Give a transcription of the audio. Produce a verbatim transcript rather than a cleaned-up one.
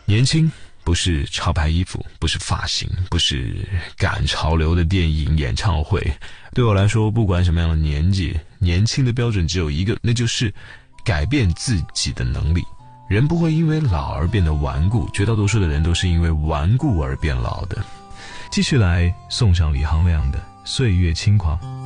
年轻不是潮牌衣服，不是发型，不是赶潮流的电影演唱会。对我来说，不管什么样的年纪，年轻的标准只有一个，那就是改变自己的能力。人不会因为老而变得顽固，绝大多数的人都是因为顽固而变老的。继续来送上李行亮的《岁月轻狂》。